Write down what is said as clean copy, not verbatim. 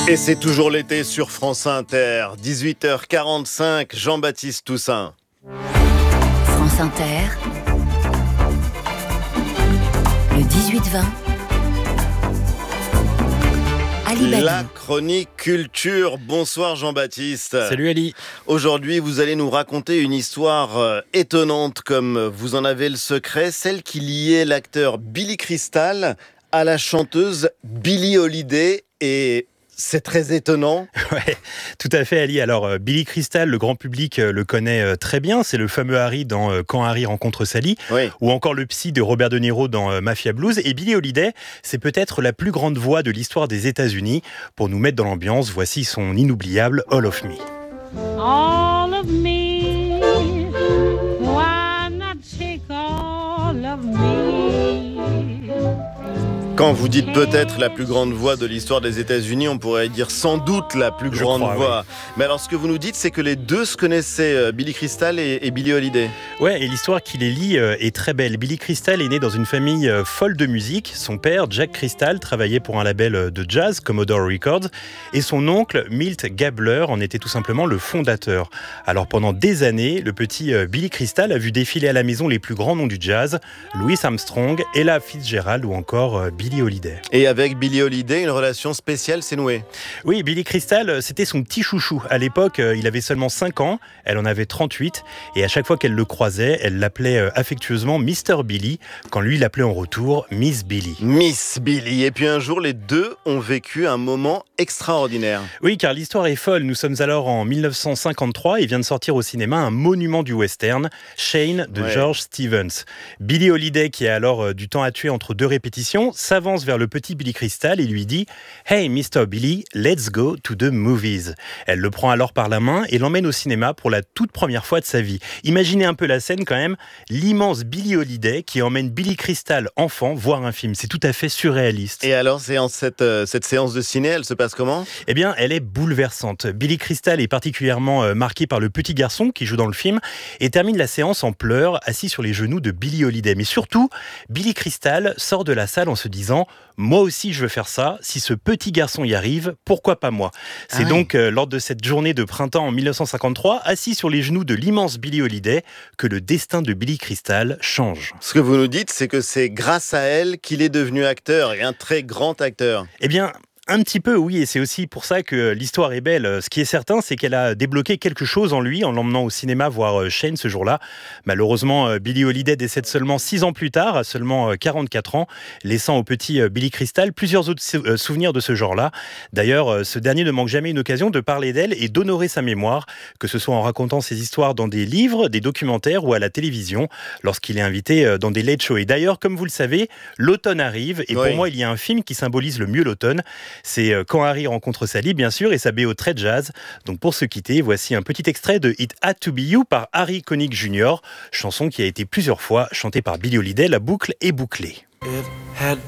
Et c'est toujours l'été sur France Inter, 18h45, Jean-Baptiste Toussaint. France Inter, le 18-20, Ali Badi. La chronique culture. Bonsoir Jean-Baptiste. Salut Ali. Aujourd'hui, vous allez nous raconter une histoire étonnante comme vous en avez le secret, celle qui liait l'acteur Billy Crystal à la chanteuse Billie Holiday, et c'est très étonnant. Ouais, tout à fait Ali. Alors Billy Crystal, le grand public le connaît très bien. C'est le fameux Harry dans Quand Harry rencontre Sally, Oui. ou encore le psy de Robert De Niro dans Mafia Blues. Et Billie Holiday, c'est peut-être la plus grande voix de l'histoire des États-Unis. Pour nous mettre dans l'ambiance, voici son inoubliable All of Me. All of me, why not take all of me? Quand vous dites peut-être la plus grande voix de l'histoire des États-Unis, on pourrait dire sans doute la plus grande voix. Oui. Mais alors ce que vous nous dites, c'est que les deux se connaissaient, Billy Crystal et Billie Holiday. Ouais, et l'histoire qui les lie est très belle. Billy Crystal est né dans une famille folle de musique. Son père, Jack Crystal, travaillait pour un label de jazz, Commodore Records, et son oncle, Milt Gabler, en était tout simplement le fondateur. Alors pendant des années, le petit Billy Crystal a vu défiler à la maison les plus grands noms du jazz, Louis Armstrong, Ella Fitzgerald ou encore Billie Holiday. Et avec Billie Holiday, une relation spéciale s'est nouée. Oui, Billy Crystal, c'était son petit chouchou. À l'époque, il avait seulement 5 ans, elle en avait 38, et à chaque fois qu'elle le croisait, elle l'appelait affectueusement Mr. Billy, quand lui l'appelait en retour Miss Billy. Miss Billy. Et puis un jour, les deux ont vécu un moment extraordinaire. Oui, car l'histoire est folle. Nous sommes alors en 1953 et vient de sortir au cinéma un monument du western, Shane de George Stevens. Billie Holiday, qui a alors du temps à tuer entre deux répétitions, s'avance vers le petit Billy Crystal et lui dit « Hey Mr. Billy, let's go to the movies ». Elle le prend alors par la main et l'emmène au cinéma pour la toute première fois de sa vie. Imaginez un peu la scène quand même, l'immense Billie Holiday qui emmène Billy Crystal enfant voir un film. C'est tout à fait surréaliste. Et alors, cette séance de ciné, elle se passe comment ? Eh bien, elle est bouleversante. Billy Crystal est particulièrement marqué par le petit garçon qui joue dans le film et termine la séance en pleurs, assis sur les genoux de Billie Holiday. Mais surtout, Billy Crystal sort de la salle en se disant « Moi aussi, je veux faire ça. Si ce petit garçon y arrive, pourquoi pas moi ?» C'est donc lors de cette journée de printemps en 1953, assis sur les genoux de l'immense Billie Holiday, que le destin de Billy Crystal change. Ce que vous nous dites, c'est que c'est grâce à elle qu'il est devenu acteur, et un très grand acteur. Eh bien, un petit peu, oui, et c'est aussi pour ça que l'histoire est belle. Ce qui est certain, c'est qu'elle a débloqué quelque chose en lui en l'emmenant au cinéma voir Shane ce jour-là. Malheureusement, Billie Holiday décède seulement 6 ans plus tard, à seulement 44 ans, laissant au petit Billy Crystal plusieurs autres souvenirs de ce genre-là. D'ailleurs, ce dernier ne manque jamais une occasion de parler d'elle et d'honorer sa mémoire, que ce soit en racontant ses histoires dans des livres, des documentaires ou à la télévision, lorsqu'il est invité dans des late shows. Et d'ailleurs, comme vous le savez, l'automne arrive, et pour moi, il y a un film qui symbolise le mieux l'automne. C'est Quand Harry rencontre Sally, bien sûr, et sa BO très jazz. Donc pour se quitter, voici un petit extrait de It Had to Be You par Harry Connick Jr., chanson qui a été plusieurs fois chantée par Billie Holiday. La boucle est bouclée. It had